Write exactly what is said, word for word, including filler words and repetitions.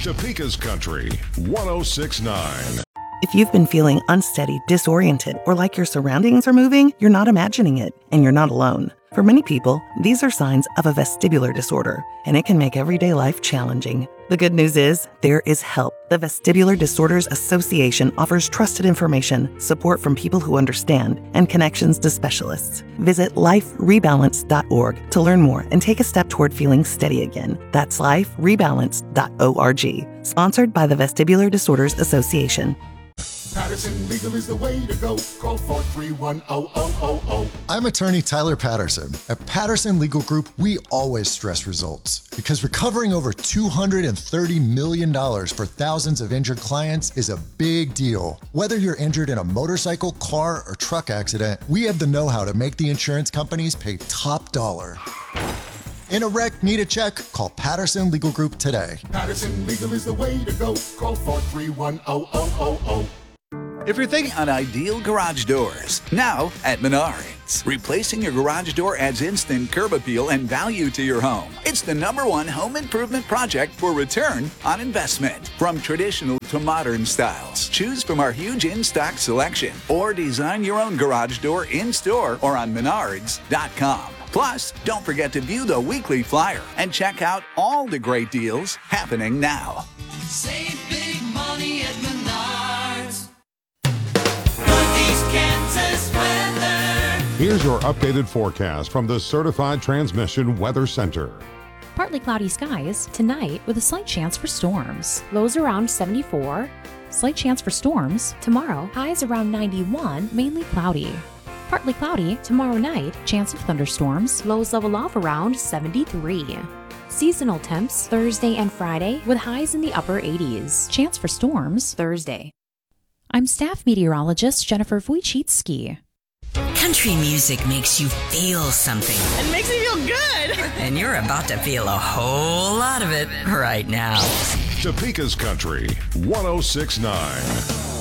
Topeka's Country one oh six point nine. If you've been feeling unsteady, disoriented, or like your surroundings are moving, you're not imagining it, and you're not alone. For many people, these are signs of a vestibular disorder, and it can make everyday life challenging. The good news is, there is help. The Vestibular Disorders Association offers trusted information, support from people who understand, and connections to specialists. Visit life rebalance dot org to learn more and take a step toward feeling steady again. That's life rebalance dot org. Sponsored by the Vestibular Disorders Association. Patterson Legal is the way to go. Call four three one, zero zero zero zero. I'm attorney Tyler Patterson. At Patterson Legal Group, we always stress results because recovering over two hundred thirty million dollars for thousands of injured clients is a big deal. Whether you're injured in a motorcycle, car, or truck accident, we have the know-how to make the insurance companies pay top dollar. In a wreck, need a check? Call Patterson Legal Group today. Patterson Legal is the way to go. Call four three one, zero zero zero zero. If you're thinking on ideal garage doors, now at Menards. Replacing your garage door adds instant curb appeal and value to your home. It's the number one home improvement project for return on investment. From traditional to modern styles, choose from our huge in-stock selection or design your own garage door in-store or on menards dot com. Plus, don't forget to view the weekly flyer and check out all the great deals happening now. Save big money at Menards. Northeast Kansas weather. Here's your updated forecast from the Certified Transmission Weather Center. Partly cloudy skies tonight with a slight chance for storms. Lows around seventy-four. Slight chance for storms tomorrow. Highs around ninety-one, mainly cloudy. Partly cloudy tomorrow night. Chance of thunderstorms. Lows level off around seventy-three. Seasonal temps Thursday and Friday with highs in the upper eighties. Chance for storms Thursday. I'm staff meteorologist Jennifer Wojcicki. Country music makes you feel something. It makes me feel good. And you're about to feel a whole lot of it right now. Topeka's Country one oh six point nine.